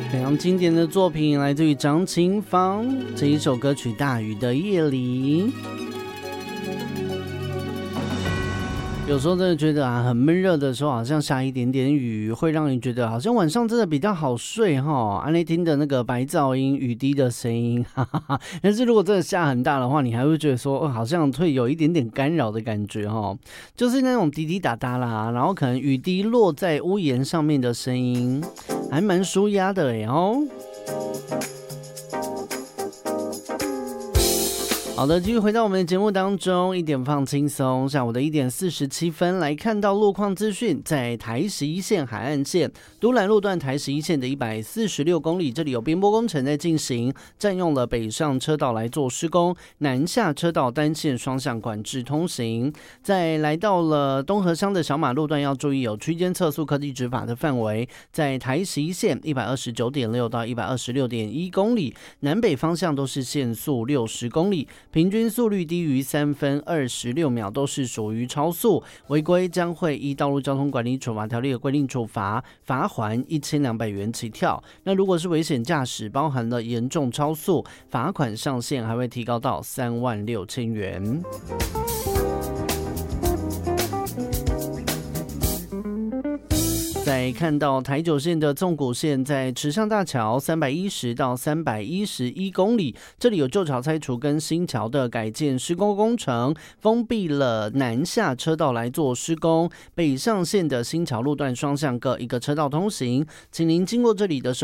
非常经典的作品，来自于张清芳这一首歌曲《大雨的夜里》。有时候真的觉得很闷热的时候，好像下一点点雨，会让你觉得好像晚上真的比较好睡哈。安内听的那个白噪音、雨滴的声音，哈哈哈。但是如果真的下很大的话，你还会觉得说，好像会有一点点干扰的感觉哈，就是那种滴滴答答啦，然后可能雨滴落在屋檐上面的声音，还蛮舒压的哦。好的，继续回到我们的节目当中，一点放轻松。下午的1点47分，来看到路况资讯，在台11线海岸线都兰路段台11线的146公里，这里有边坡工程在进行，占用了北上车道来做施工，南下车道单线双向管制通行。在来到了东河乡的小马路段，要注意有区间测速科技执法的范围，在台11线129.6到126.1公里，南北方向都是限速60公里。平均速率低于3分26秒都是属于超速，违规将会依道路交通管理处罚条例的规定处罚，罚锾1200元起跳。那如果是危险驾驶，包含了严重超速，罚款上限还会提高到36000元。再看到台9线的纵谷线，在池上大桥310到311公里，这里有旧桥拆除跟新桥的改建施工工程，封闭了南下车道来做施工，北上线的新桥路段双向各一个车道通行，请您经过这里的时候